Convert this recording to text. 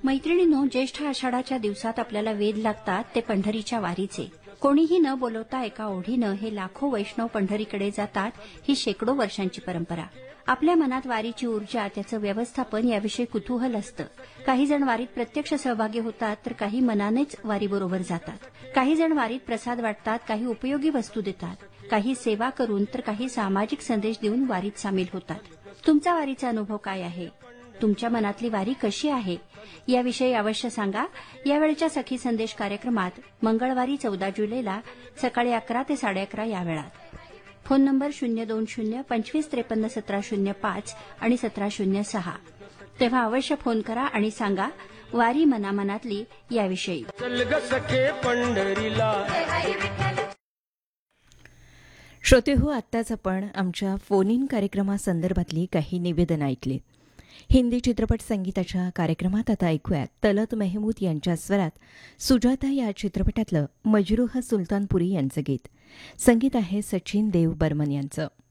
मैत्रिणींनो, ज्येष्ठ आषाढाच्या दिवसात आपल्याला वेध लागतात ते पंढरीच्या वारीचे. कोणीही न बोलवता एका ओढीनं हे लाखो वैष्णव पंढरीकडे जातात. ही शेकडो वर्षांची परंपरा. आपल्या मनात वारीची ऊर्जा, त्याचं व्यवस्थापन याविषयी कुतूहल असतं. काही जण वारीत प्रत्यक्ष सहभागी होतात, तर काही मनानेच वारीबरोबर जातात. काही जण वारीत प्रसाद वाटतात, काही उपयोगी वस्तू देतात, काही सेवा करून, तर काही सामाजिक संदेश देऊन वारीत सामील होतात. तुमचा वारीचा अनुभव काय आहे? तुमच्या मनातली वारी कशी आहे याविषयी अवश्य सांगा. यावेळच्या सखी संदेश कार्यक्रमात मंगळवारी 14 जुलैला सकाळी 11 ते 11:30 या वेळात. फोन नंबर 020-2553-1705 आणि 1706. तेव्हा अवश्य फोन करा आणि सांगा वारी मनामनातली याविषयी. श्रोते हो, आत्ताच आपण आमच्या फोन इन कार्यक्रमासंदर्भातली काही निवेदन ऐकली. हिंदी चित्रपट संगीताच्या कार्यक्रमात आता ऐकूयात तलत मेहमूद यांच्या स्वरात सुजाता या चित्रपटातलं मजरूह सुलतानपुरी यांचं गीत. संगीत आहे सचिन देव बर्मन यांचं.